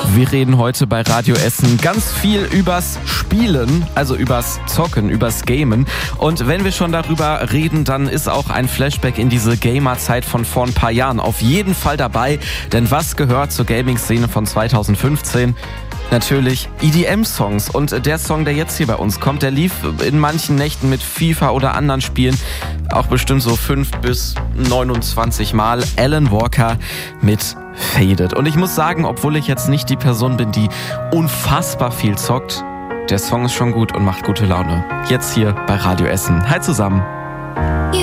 Wir reden heute bei Radio Essen ganz viel übers Spielen, also übers Zocken, übers Gamen. Und wenn wir schon darüber reden, dann ist auch ein Flashback in diese Gamer-Zeit von vor ein paar Jahren auf jeden Fall dabei. Denn was gehört zur Gaming-Szene von 2015? Natürlich EDM-Songs. Und der Song, der jetzt hier bei uns kommt, der lief in manchen Nächten mit FIFA oder anderen Spielen auch bestimmt so 5 bis 29 Mal. Alan Walker mit Faded. Und ich muss sagen, obwohl ich jetzt nicht die Person bin, die unfassbar viel zockt, der Song ist schon gut und macht gute Laune. Jetzt hier bei Radio Essen. Hi zusammen.